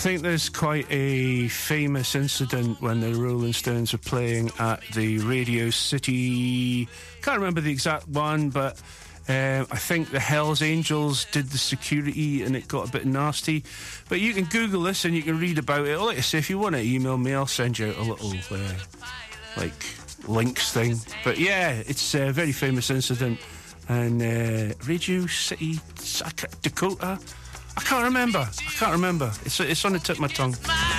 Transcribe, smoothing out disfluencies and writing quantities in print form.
think there's quite a famous incident when the Rolling Stones were playing at the Radio City. Can't remember the exact one, but I think the Hells Angels did the security and it got a bit nasty. But you can Google this and you can read about it. Like I say, if you want to email me, I'll send you out a little links thing. But yeah, it's a very famous incident. And Radio City, Dakota, I can't remember. It's on the tip of my tongue.